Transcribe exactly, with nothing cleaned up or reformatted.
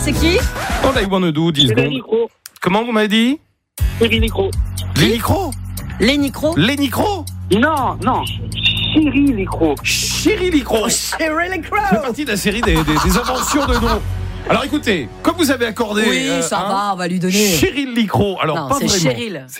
c'est qui? All I wanna do, dix C'est les secondes. micros. Comment vous m'avez dit? C'est les micros. Les micros? Les Nicro. Les micros? Non, non. Chérie Licro. Chéri Licro. Chérie Licro. C'est parti de la série des, des, des inventions de noms. Alors écoutez, comme vous avez accordé. Oui, euh, ça hein, va, on va lui donner. Cheryl Licro. Alors Non, pas c'est vraiment. Cheryl.